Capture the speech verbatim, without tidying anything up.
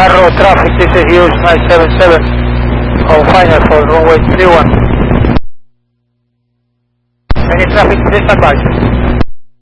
Narrow traffic, this is Hughes nine seven seven, on final for runway three one. Any traffic, please advise.